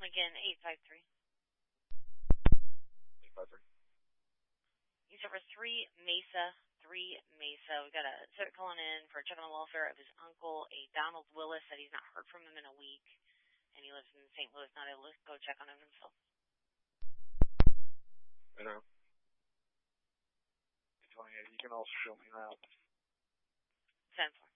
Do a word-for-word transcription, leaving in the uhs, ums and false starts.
again, eight five three. eight five three. He's over three Mesa, three Mesa. We got a cert calling in for checking on the welfare of his uncle, a Donald Willis, that he's not heard from him in a week, and he lives in Saint Louis, not able to go check on him himself. I know. You can also show me that. ten four.